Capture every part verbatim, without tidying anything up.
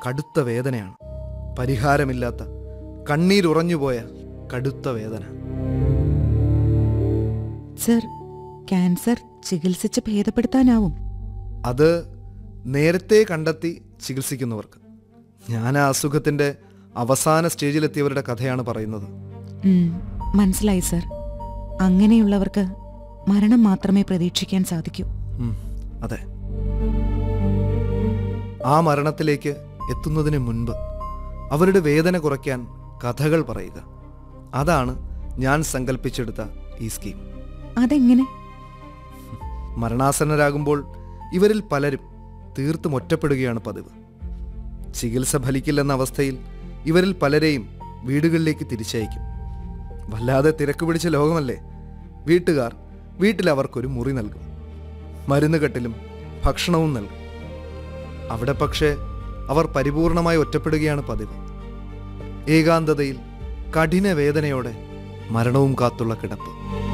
കടുത്ത വേദനയാണ്. പരിഹാരമില്ലാത്ത, കണ്ണീരുറഞ്ഞുപോയ കടുത്ത വേദന. സർ, ക്യാൻസർ ചികിത്സിച്ച് ഭേദപ്പെടുത്താനാവും? അത് നേരത്തെ കണ്ടെത്തി ചികിത്സിക്കുന്നവർക്ക്. ഞാൻ ആ അസുഖത്തിൻ്റെ അവസാന സ്റ്റേജിലെത്തിയവരുടെ കഥയാണ് പറയുന്നത്. മനസ്സിലായി സർ. അങ്ങനെയുള്ളവർക്ക് മരണം മാത്രമേ പ്രതീക്ഷിക്കാൻ സാധിക്കൂ. അതെ. ആ മരണത്തിലേക്ക് എത്തുന്നതിന് മുൻപ് അവരുടെ വേദന കുറയ്ക്കാൻ കഥകൾ പറയുക, അതാണ് ഞാൻ സങ്കല്പിച്ചെടുത്ത ഈ സ്കീം. അതെങ്ങനെ? മരണാസന്നരാകുമ്പോൾ ഇവരിൽ പലരും തീർത്തും ഒറ്റപ്പെടുകയാണ് പതിവ്. ചികിത്സ ഫലിക്കില്ലെന്ന അവസ്ഥയിൽ ഇവരിൽ പലരെയും വീടുകളിലേക്ക് തിരിച്ചയക്കും. വല്ലാതെ തിരക്ക് പിടിച്ച ലോകമല്ലേ. വീട്ടുകാർ വീട്ടിൽ അവർക്കൊരു മുറി നൽകും, മരുന്നുകെട്ടിലും ഭക്ഷണവും നൽകും. അവിടെ പക്ഷേ അവർ പരിപൂർണമായി ഒറ്റപ്പെടുകയാണ് പതിവ്. ഏകാന്തതയിൽ കഠിന വേദനയോടെ മരണവും കാത്തുള്ള കിടപ്പ്.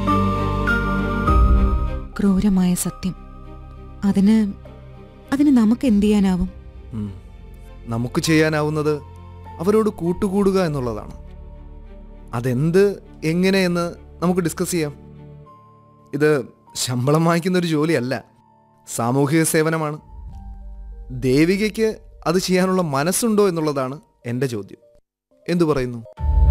ക്രൂരമായ സത്യം. അതിന് അതിന് നമുക്ക് എന്ത് ചെയ്യാനാവും? നമുക്ക് ചെയ്യാനാവുന്നത് അവരോട് കൂട്ടുകൂടുക എന്നുള്ളതാണ്. അതെന്ത്, എങ്ങനെയെന്ന് നമുക്ക് ഡിസ്കസ് ചെയ്യാം. ഇത് ശമ്പളം വാങ്ങിക്കുന്നൊരു ജോലിയല്ല, സാമൂഹിക സേവനമാണ്. ദേവികയ്ക്ക് അത് ചെയ്യാനുള്ള മനസ്സുണ്ടോ എന്നുള്ളതാണ് എൻ്റെ ചോദ്യം. എന്തു പറയുന്നു?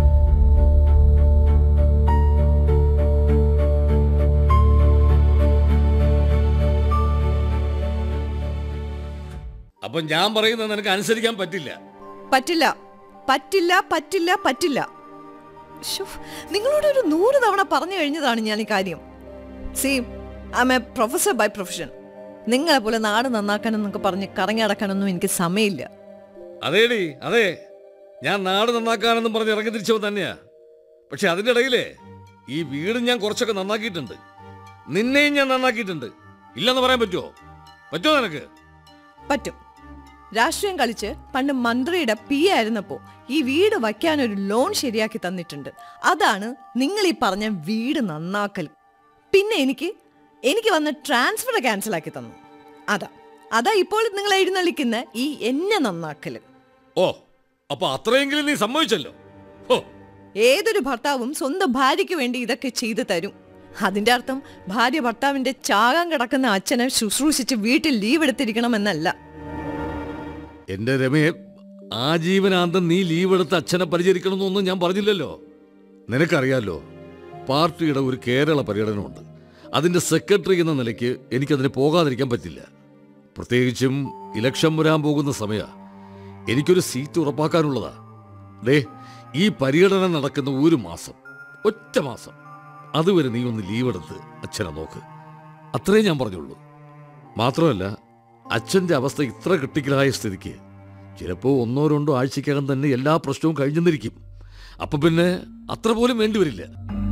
അപ്പൊ ഞാൻ പറയുന്നത് നിനക്ക് അനുസരിക്കാൻ പറ്റില്ല. പറ്റില്ല പറ്റില്ല പറ്റില്ല പറ്റില്ല. നിങ്ങളോട് ഒരു നൂറ് തവണ പറഞ്ഞു കഴിഞ്ഞതാണ് ഞാൻ ഈ കാര്യം. See, I M A professor by profession. നിങ്ങളെ പോലെ നാട് നന്നാക്കാനെന്നൊക്കെ പറഞ്ഞ് കറങ്ങി നടക്കാനൊന്നും എനിക്ക് സമയമില്ല. അതേടി, അതെ, ഞാൻ നാട് നന്നാക്കാനെന്നും പറഞ്ഞ് ഇറങ്ങി തിരിച്ചവൻ തന്നെയാ. പക്ഷെ അതിൻ്റെ ഇടയിലേ ഈ വീടും ഞാൻ കുറച്ചൊക്കെ നന്നാക്കിയിട്ടുണ്ട്. നിന്നെയും ഞാൻ നന്നാക്കിയിട്ടുണ്ട്. ഇല്ലെന്ന് പറയാൻ പറ്റുമോ? പറ്റുമോ നിനക്ക്? പറ്റും. രാഷ്ട്രീയം കളിച്ച് പണ്ട് മന്ത്രിയുടെ പി ആയിരുന്നപ്പോ ഈ വീട് വയ്ക്കാനൊരു ലോൺ ശരിയാക്കി തന്നിട്ടുണ്ട്. അതാണ് നിങ്ങൾ ഈ പറഞ്ഞ വീട് നന്നാക്കൽ. പിന്നെ എനിക്ക് എനിക്ക് വന്ന ട്രാൻസ്ഫർ ക്യാൻസൽ ആക്കി തന്നു. അതാ അതാ ഇപ്പോൾ നിങ്ങൾ എഴുന്നള്ളിക്കുന്ന ഈ എന്നെ നന്നാക്കല്. ഓ, അപ്പൊ അത്രയെങ്കിലും നീ സമ്മതിച്ചല്ലോ. ഏതൊരു ഭർത്താവും സ്വന്തം ഭാര്യയ്ക്ക് വേണ്ടി ഇതൊക്കെ ചെയ്തു തരും. അതിന്റെ അർത്ഥം ഭാര്യ ഭർത്താവിന്റെ ചാകാൻ കിടക്കുന്ന അച്ഛനെ ശുശ്രൂഷിച്ച് വീട്ടിൽ ലീവ് എടുത്തിരിക്കണമെന്നല്ല. എന്റെ രമയെ, ആജീവനാന്തം നീ ലീവ് എടുത്ത് അച്ഛനെ പരിചരിക്കണമെന്നൊന്നും ഞാൻ പറഞ്ഞില്ലല്ലോ. നിനക്കറിയാലോ, പാർട്ടിയുടെ ഒരു കേരള പര്യടനമുണ്ട്. അതിന്റെ സെക്രട്ടറി എന്ന നിലയ്ക്ക് എനിക്കതിന് പോകാതിരിക്കാൻ പറ്റില്ല. പ്രത്യേകിച്ചും ഇലക്ഷൻ വരാൻ പോകുന്ന സമയ എനിക്കൊരു സീറ്റ് ഉറപ്പാക്കാനുള്ളതാ. ദേ, ഈ പര്യടനം നടക്കുന്ന ഒരു മാസം, ഒറ്റ മാസം, അതുവരെ നീ ഒന്ന് ലീവ് എടുത്ത് അച്ഛനെ നോക്ക്. അത്രേ ഞാൻ പറഞ്ഞുള്ളൂ. മാത്രമല്ല, അച്ഛൻ്റെ അവസ്ഥ ഇത്ര ക്രിട്ടിക്കലായ സ്ഥിതിക്ക് ചിലപ്പോൾ ഒന്നോ രണ്ടോ ആഴ്ചക്കകം തന്നെ എല്ലാ പ്രശ്നവും കഴിഞ്ഞെന്നിരിക്കും. അപ്പൊ പിന്നെ അത്ര പോലും വേണ്ടിവരില്ല.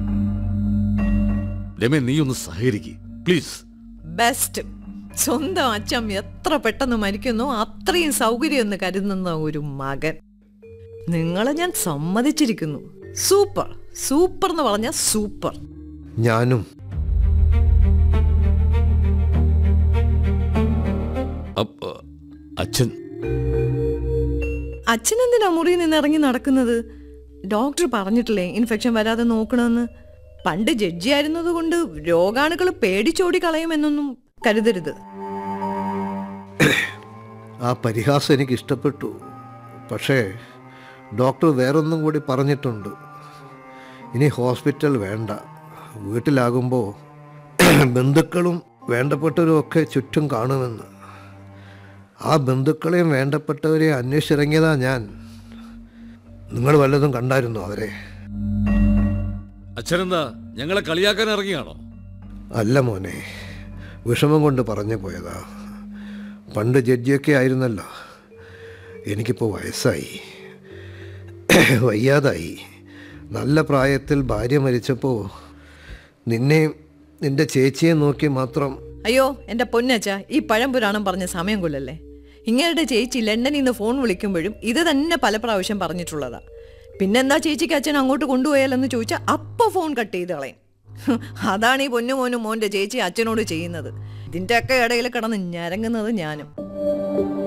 രമേ, നീ ഒന്ന് സഹകരിക്ക് പ്ലീസ്. ബെസ്റ്റ്. സ്വന്തം അച്ഛൻ എത്ര പെട്ടെന്ന് മരിക്കുന്നോ അത്രയും സൗകര്യം എന്ന് കരുതുന്ന ഒരു മകൻ. നിങ്ങളെ ഞാൻ സമ്മതിച്ചിരിക്കുന്നു. സൂപ്പർ സൂപ്പർ എന്ന് പറഞ്ഞ സൂപ്പർ. ഞാനും. അച്ഛൻ അച്ഛൻ എന്തിനാ മുറിയിൽ നിന്ന് ഇറങ്ങി നടക്കുന്നത്? ഡോക്ടർ പറഞ്ഞിട്ടില്ലേ ഇൻഫെക്ഷൻ വരാതെ നോക്കണമെന്ന്. പണ്ട് ജഡ്ജി ആയിരുന്നത് കൊണ്ട് രോഗാണുക്കൾ പേടിച്ചോടി കളയുമെന്നൊന്നും കരുതരുത്. ആ പരിഹാസം എനിക്ക് ഇഷ്ടപ്പെട്ടു. പക്ഷേ ഡോക്ടർ വേറൊന്നും കൂടി പറഞ്ഞിട്ടുണ്ട്. ഇനി ഹോസ്പിറ്റൽ വേണ്ട, വീട്ടിലാകുമ്പോൾ ബന്ധുക്കളും വേണ്ടപ്പെട്ടവരും ഒക്കെ ചുറ്റും കാണുമെന്ന്. ആ ബന്ധുക്കളെയും വേണ്ടപ്പെട്ടവരെയും അന്വേഷിച്ചിറങ്ങിയതാ ഞാൻ. നിങ്ങൾ വല്ലതും കണ്ടായിരുന്നോ അവരെ? അച്ഛനെന്താ ഞങ്ങളെ കളിയാക്കാൻ ഇറങ്ങിയാണോ? അല്ല മോനെ, വിഷമം കൊണ്ട് പറഞ്ഞു പോയതാ. പണ്ട് ജഡ്ജിയൊക്കെ ആയിരുന്നല്ലോ. എനിക്കിപ്പോൾ വയസ്സായി, വയ്യാതായി. നല്ല പ്രായത്തിൽ ഭാര്യ മരിച്ചപ്പോൾ നിന്നെയും നിന്റെ ചേച്ചിയെ നോക്കി മാത്രം. അയ്യോ എൻ്റെ പൊന്നച്ച, ഈ പഴംപുരാണം പറഞ്ഞ സമയം കൊല്ലല്ലേ. ഇങ്ങയുടെ ചേച്ചി ലണ്ടനിൽ നിന്ന് ഫോൺ വിളിക്കുമ്പോഴും ഇത് തന്നെ പല പ്രാവശ്യം പറഞ്ഞിട്ടുള്ളതാ. പിന്നെന്താ ചേച്ചിക്ക് അച്ഛൻ അങ്ങോട്ട് കൊണ്ടുപോയാലെന്ന് ചോദിച്ചാൽ അപ്പോൾ ഫോൺ കട്ട് ചെയ്ത് കളയും. അതാണ് ഈ പൊന്നു മോനും മോൻ്റെ ചേച്ചി അച്ഛനോട് ചെയ്യുന്നത്. ഇതിൻ്റെയൊക്കെ ഇടയിൽ കിടന്ന് ഞരങ്ങുന്നത് ഞാനും.